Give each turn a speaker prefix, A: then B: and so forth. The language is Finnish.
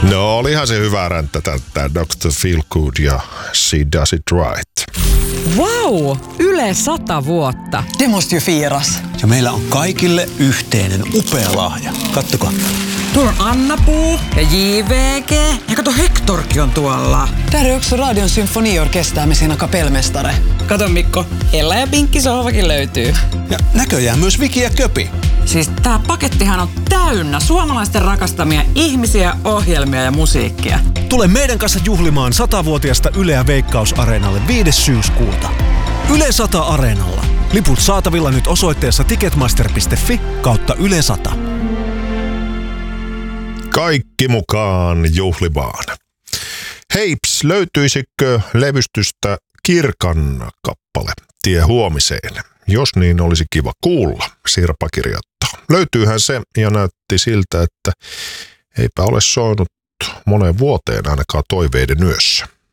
A: No olihan se hyvä ränttätä, tämä Dr. Feelgood ja She Does It Right.
B: Wow! Yle 100 vuotta.
C: Det måste ju firas.
D: Ja meillä on kaikille yhteinen upea lahja. Kattokaa.
B: Tuolla on Anna-Puu ja JVG. Ja kato, Hectorkin on tuolla.
C: Där är också Radion symfoniorkester med sina kapellmästare.
B: Kato Mikko, Ella ja Pinkki sohvakin löytyy.
D: Ja näköjään myös Viki ja Köpi.
B: Siis tää pakettihan on täynnä suomalaisten rakastamia ihmisiä, ohjelmia ja musiikkia.
D: Tule meidän kanssa juhlimaan 100-vuotiasta Yleä Veikkaus-areenalle 5. syyskuuta. Yle 100 Areenalla. Liput saatavilla nyt osoitteessa ticketmaster.fi/Yle 100.
A: Kaikki mukaan juhlimaan. Heips, löytyisikö levystystä Kirkan kappale Tie huomiseen? Jos niin, olisi kiva kuulla, Sirpa kirjoittaa. Löytyyhän se ja näytti siltä, että eipä ole soinut moneen vuoteen ainakaan toiveiden yössä.